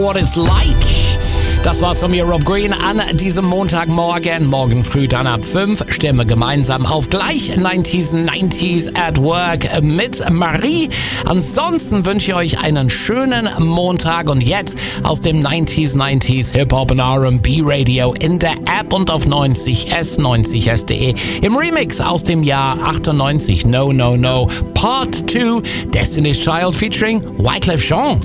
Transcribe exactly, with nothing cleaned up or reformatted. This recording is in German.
What It's Like. Das war's von mir, Rob Green, an diesem Montagmorgen. Morgen früh dann ab fünf stimmen wir gemeinsam auf gleich neunziger neunzig at Work mit Marie. Ansonsten wünsche ich euch einen schönen Montag und jetzt aus dem neunziger neunzig Hip-Hop und R and B Radio in der App und auf neunzig S, neunzig S punkt de. Im Remix aus dem Jahr achtundneunzig, No No No, Part zwei, Destiny's Child featuring Wyclef Jean.